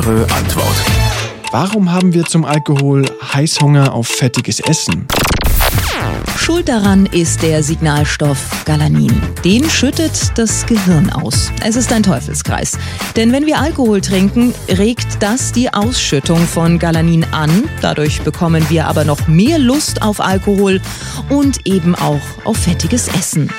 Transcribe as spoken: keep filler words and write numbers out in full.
Eure Antwort. Warum haben wir zum Alkohol Heißhunger auf fettiges Essen? Schuld daran ist der Signalstoff Galanin. Den schüttet das Gehirn aus. Es ist ein Teufelskreis. Denn wenn wir Alkohol trinken, regt das die Ausschüttung von Galanin an. Dadurch bekommen wir aber noch mehr Lust auf Alkohol und eben auch auf fettiges Essen.